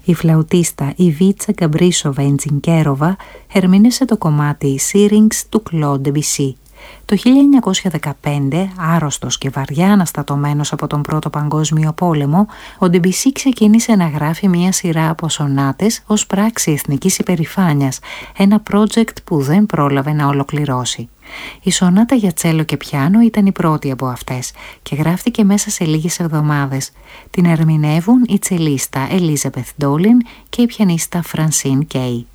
Η φλαουτίστα Ιβίτσα Γκαμπρίσοβα Εντζινκέροβα ερμήνευσε το κομμάτι Syrinx του Claude Debussy. Το 1915, άρρωστος και βαριά αναστατωμένος από τον Πρώτο Παγκόσμιο Πόλεμο, ο Debussy ξεκίνησε να γράφει μία σειρά από σονάτες ως πράξη εθνικής υπερηφάνειας, ένα project που δεν πρόλαβε να ολοκληρώσει. Η σονάτα για τσέλο και πιάνο ήταν η πρώτη από αυτές και γράφτηκε μέσα σε λίγες εβδομάδες. Την ερμηνεύουν η τσελίστα Elizabeth Dolin και η πιανίστα Francine Kay.